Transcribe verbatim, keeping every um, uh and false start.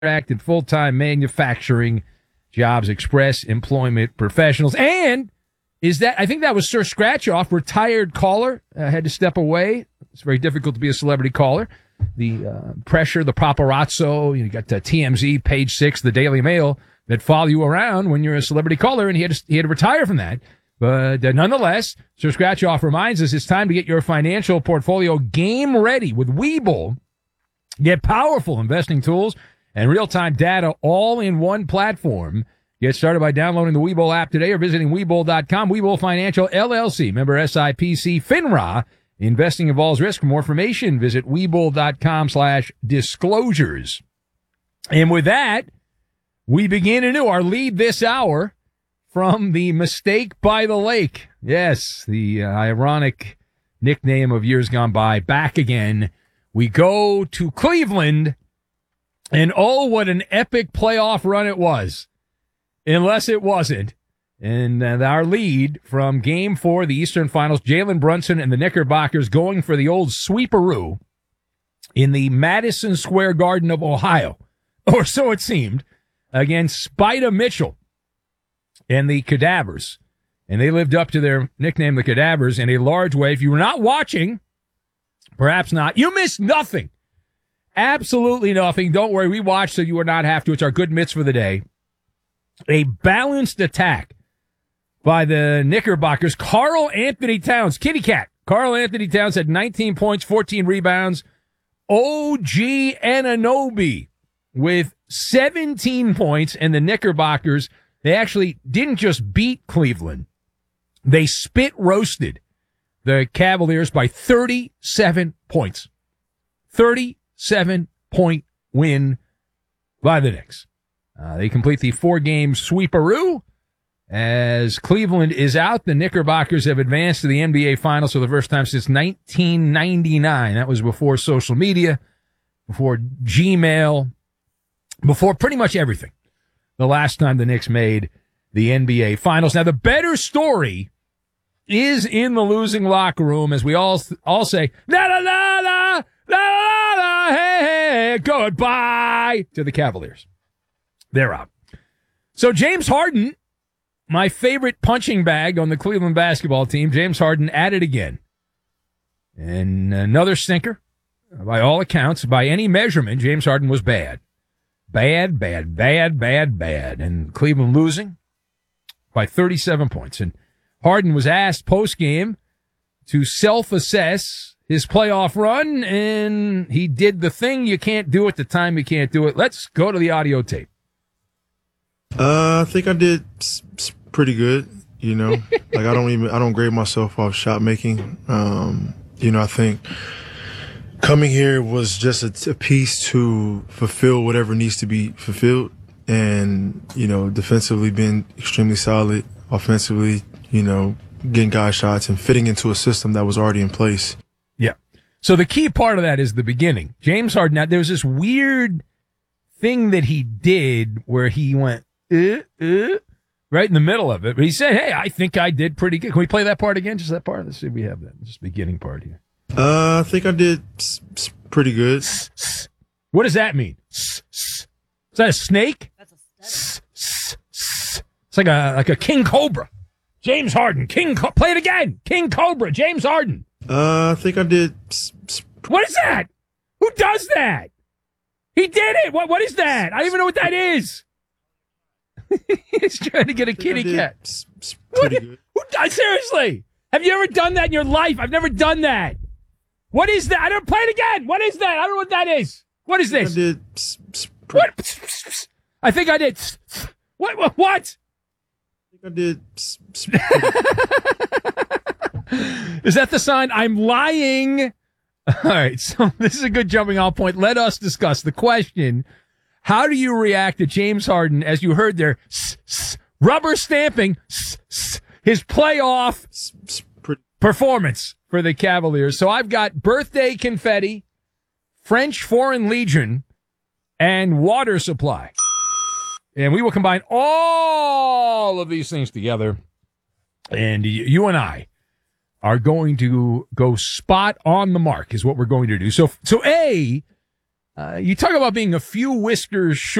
Active full-time manufacturing jobs, express employment professionals. And is that, I think that was Sir Scratch-Off, retired caller, uh, had to step away. It's very difficult to be a celebrity caller. The uh, pressure, the paparazzo, you got the T M Z, Page Six, the Daily Mail that follow you around when you're a celebrity caller, and he had to, he had to retire from that. But uh, nonetheless, Sir Scratch-Off reminds us it's time to get your financial portfolio game ready with Webull. Get powerful investing tools and real-time data all in one platform. Get started by downloading the Webull app today or visiting Webull dot com. Webull Financial, L L C, member S I P C, FINRA. Investing involves risk. For more information, visit Webull dot com slash disclosures. And with that, we begin anew our lead this hour from the Mistake by the Lake. Yes, the uh, ironic nickname of years gone by. Back again. We go to Cleveland, and oh, what an epic playoff run it was. Unless it wasn't. And uh, our lead from Game four, the Eastern Finals, Jalen Brunson and the Knickerbockers going for the old sweeperoo in the Madison Square Garden of Ohio, or so it seemed, against Spida Mitchell and the Cadavers. And they lived up to their nickname, the Cadavers, in a large way. If you were not watching, perhaps not, you missed nothing. Absolutely nothing. Don't worry, we watched so you will not have to. It's our good mitts for the day. A balanced attack by the Knickerbockers. Karl Anthony Towns, kitty cat. Karl Anthony Towns had nineteen points, fourteen rebounds. O G Anunoby with seventeen points, and the Knickerbockers, they actually didn't just beat Cleveland. They spit roasted the Cavaliers by thirty-seven points. thirty-seven point win by the Knicks. Uh, they complete the four-game sweeperoo. As Cleveland is out, the Knickerbockers have advanced to the N B A Finals for the first time since nineteen ninety-nine. That was before social media, before Gmail, before pretty much everything. The last time the Knicks made the N B A Finals. Now, the better story is in the losing locker room, as we all all say, la la la la la la la, hey hey, goodbye to the Cavaliers. They're out. So James Harden, my favorite punching bag on the Cleveland basketball team, James Harden at it again. And another stinker. By all accounts, by any measurement, James Harden was bad. Bad, bad, bad, bad, bad. And Cleveland losing by thirty-seven points. And Harden was asked post-game to self-assess his playoff run, and he did the thing you can't do at the time you can't do it. Let's go to the audio tape. Uh, I think I did pretty good, you know. Like, I don't even, I don't grade myself off shot making. Um, you know, I think coming here was just a, a piece to fulfill whatever needs to be fulfilled. And, you know, defensively being extremely solid, offensively, you know, getting guy shots and fitting into a system that was already in place. Yeah. So the key part of that is the beginning. James Harden, now, there was this weird thing that he did where he went, Uh, uh, right in the middle of it. But he said, hey, I think I did pretty good. Can we play that part again? Just that part? Let's see if we have that. Just beginning part here. Uh, I think I did pretty good. What does that mean? Is that a snake? That's a stutter. It's like a, like a king cobra. James Harden, King Co- play it again. King Cobra, James Harden. Uh, I think I did. What is that? Who does that? He did it. What? What is that? I don't even know what that is. He's trying to get a kitty cat. What, who does, seriously? Have you ever done that in your life? I've never done that. What is that? I don't play it again. What is that? I don't know what that is. What is this? I did. What? I think I did. What? What? What? I did. Is that the sign? I'm lying. All right. So this is a good jumping off point. Let us discuss the question. How do you react to James Harden, as you heard there, rubber stamping his playoff performance for the Cavaliers? So I've got birthday confetti, French Foreign Legion, and water supply. And we will combine all of these things together. And you and I are going to go spot on the mark is what we're going to do. So, so A, Uh, you talk about being a few whiskers short.